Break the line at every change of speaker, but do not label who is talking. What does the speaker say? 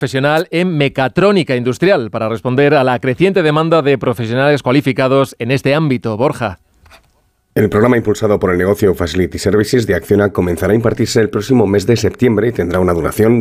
Profesional en mecatrónica industrial para responder a la creciente demanda de profesionales cualificados en este ámbito. Borja.
El programa impulsado por el negocio Facility Services de Acciona comenzará a impartirse el próximo mes de septiembre y tendrá una duración